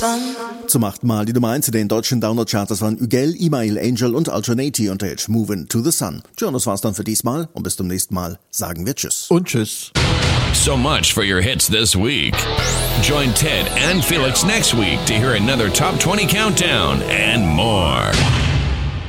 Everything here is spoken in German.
Zum 8. Mal die Nummer 1 in den deutschen Download-Charts waren Ügel, Email, Angel und Alternati unter Hit Movin' to the Sun. Tja, das war's dann für diesmal und bis zum nächsten Mal sagen wir Tschüss. Und Tschüss. So much for your hits this week. Join Ted and Felix next week to hear another Top 20 countdown and more.